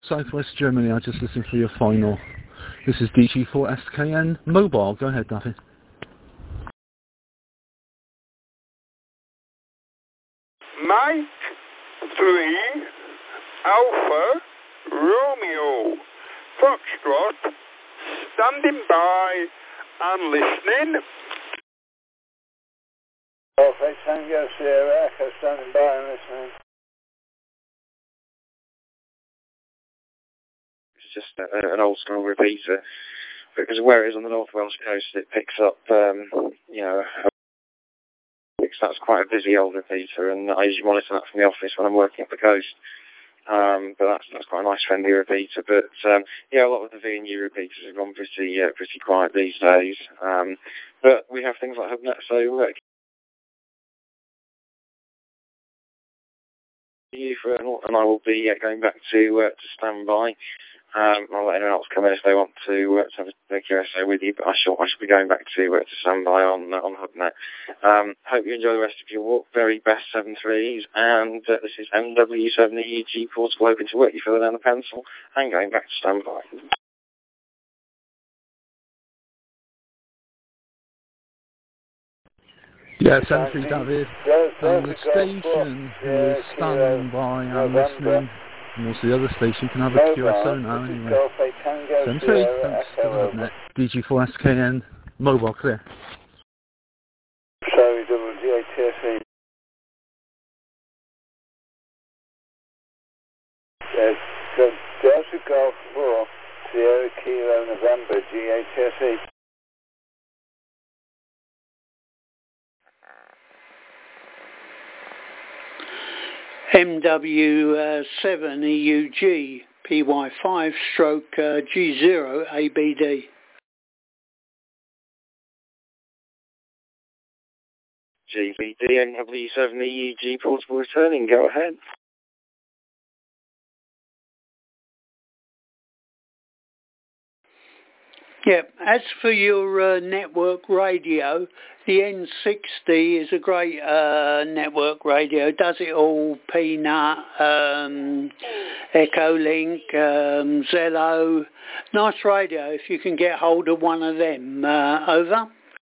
Southwest Germany, I just listened for your final. This is DG4SKN Mobile. Go ahead, Daffy. Mike 3 Alpha Romeo Foxtrot, standing by and listening. Alpha Tango Sierra Echo, standing by and listening. It's just an old school repeater, because where it is on the North Wales coast, it picks up, that's quite a busy old repeater, and I usually monitor that from the office when I'm working up the coast. But that's quite a nice friendly repeater. But a lot of the V&U repeaters have gone pretty quiet these days. But we have things like HubNet, so and I will be going back to standby. I'll let anyone else come in if they want to have a QSO with you, but I shall be going back to standby on HubNet. Hope you enjoy the rest of your walk. Very best 7.3s, and this is MW7EG Portable, open to work. You fill down the pencil and going back to standby. Yeah, 7.3 David. And the station is standing by and listening. And also the other station can have a QSO now anyway. 7.3, thanks to the HubNet. DG4SKN Mobile, clear. Sorry, WGATSE. Delta Golf 4, Sierra Kilo November, GHSE. MW7EUG PY5 stroke G0 ABD. GBD MW7EUG Portable returning, go ahead. Yeah, as for your network radio, the N60 is a great network radio. Does it all, Peanut, Echolink, Zello. Nice radio if you can get hold of one of them. Over.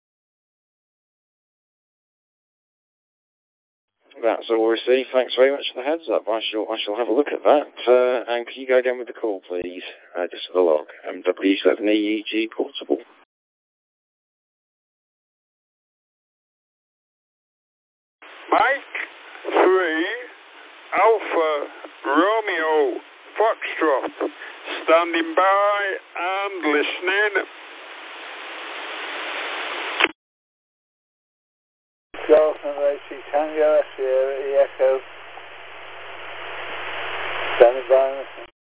That's all received. Thanks very much for the heads up. I shall have a look at that. And can you go again with the call, please? Just for the log. MW7EUG Portable. Mike 3 Alpha Romeo Foxtrot, standing by and listening. Golf and Racing Tango Sierra Echo, standing by and listening.